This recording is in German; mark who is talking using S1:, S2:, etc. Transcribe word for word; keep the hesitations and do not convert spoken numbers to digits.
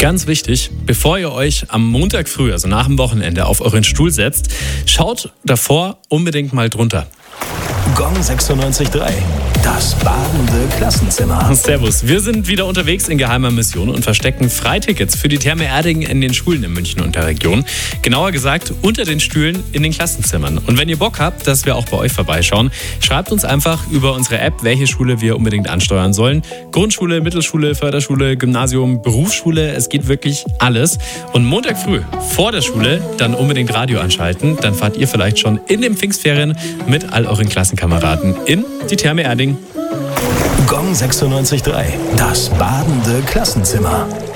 S1: Ganz wichtig, bevor ihr euch am Montag früh, also nach dem Wochenende, auf euren Stuhl setzt, schaut davor unbedingt mal drunter.
S2: Gong sechsundneunzig Komma drei, das badende Klassenzimmer.
S1: Servus, wir sind wieder unterwegs in geheimer Mission und verstecken Freitickets für die Therme Erding in den Schulen in München und der Region. Genauer gesagt, unter den Stühlen in den Klassenzimmern. Und wenn ihr Bock habt, dass wir auch bei euch vorbeischauen, schreibt uns einfach über unsere App, welche Schule wir unbedingt ansteuern sollen. Grundschule, Mittelschule, Förderschule, Gymnasium, Berufsschule, es geht wirklich alles. Und Montag früh vor der Schule dann unbedingt Radio anschalten. Dann fahrt ihr vielleicht schon in den Pfingstferien mit all euren Klassenkameraden in die Therme Erding.
S2: Gong sechsundneunzig Komma drei, das badende Klassenzimmer.